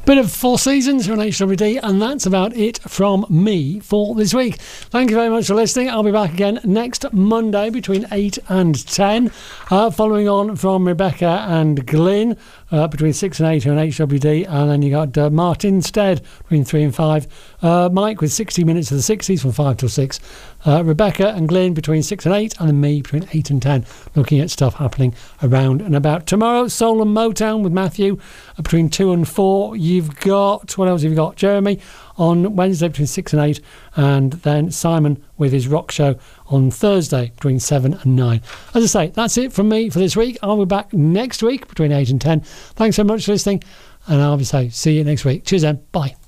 Bit of Four Seasons on HWD, and that's about it from me for this week. Thank you very much for listening. I'll be back again next Monday between 8 and 10. Following on from Rebecca and Glyn between 6 and 8 on HWD, and then you got Martin Stead between 3 and 5. Mike with 60 Minutes of the 60s from 5 till 6. Rebecca and Glyn between 6 and 8, and then me between 8 and 10, looking at stuff happening around and about. Tomorrow, Soul and Motown with Matthew between 2 and 4. You've got, what else have you got? Jeremy on Wednesday between 6 and 8, and then Simon with his rock show on Thursday between 7 and 9. As I say, that's it from me for this week. I'll be back next week between 8 and 10. Thanks so much for listening, and I'll be saying see you next week. Cheers then. Bye.